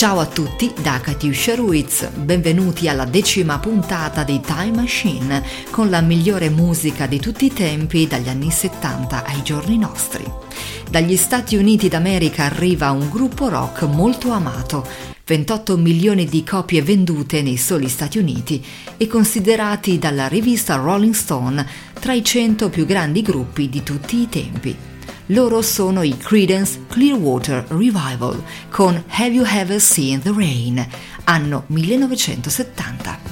Ciao a tutti da Katiuscia Ruiz, benvenuti alla 10ª puntata di Time Machine con la migliore musica di tutti i tempi dagli anni 70 ai giorni nostri. Dagli Stati Uniti d'America arriva un gruppo rock molto amato, 28 milioni di copie vendute nei soli Stati Uniti e considerati dalla rivista Rolling Stone tra i 100 più grandi gruppi di tutti i tempi. Loro sono i Creedence Clearwater Revival con Have You Ever Seen the Rain, anno 1970.